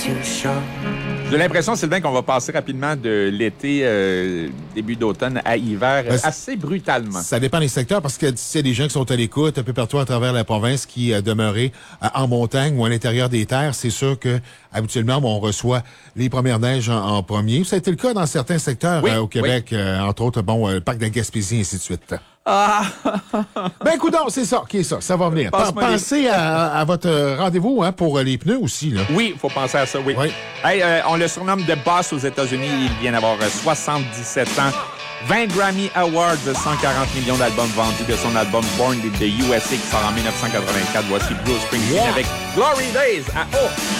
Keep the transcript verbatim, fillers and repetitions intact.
J'ai l'impression, Sylvain, qu'on va passer rapidement de l'été, euh, début d'automne à hiver, Ben, assez brutalement. Ça dépend des secteurs parce que s'il y a des gens qui sont à l'écoute un peu partout à travers la province qui euh, demeuraient euh, en montagne ou à l'intérieur des terres, c'est sûr que habituellement, on reçoit les premières neiges en, en premier. Ça a été le cas dans certains secteurs oui, euh, au Québec, oui. euh, entre autres, bon, euh, le parc de la Gaspésie, et ainsi de suite. Ah! Ben, écoute donc, c'est ça, qui est ça, ça va venir. Pen- Pensez les... à, à votre rendez-vous hein, pour les pneus aussi. Là. Oui, il faut penser à ça, oui. oui. Hey, euh, on le surnomme The Boss aux États-Unis. Il vient d'avoir euh, soixante-dix-sept ans. vingt Grammy Awards, cent quarante millions d'albums vendus de son album Born in the U S A qui sort en dix-neuf cent quatre-vingt-quatre. Voici Bruce Springsteen yeah. avec Glory Days à O.